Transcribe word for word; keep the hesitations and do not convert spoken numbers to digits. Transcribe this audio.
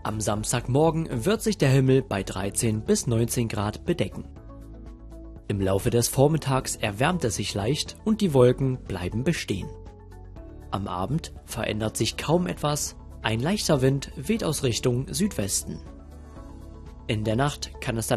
Am Samstagmorgen wird sich der Himmel bei dreizehn bis neunzehn Grad bedecken. Im Laufe des Vormittags erwärmt es sich leicht und die Wolken bleiben bestehen. Am Abend verändert sich kaum etwas, ein leichter Wind weht aus Richtung Südwesten. In der Nacht kann es dann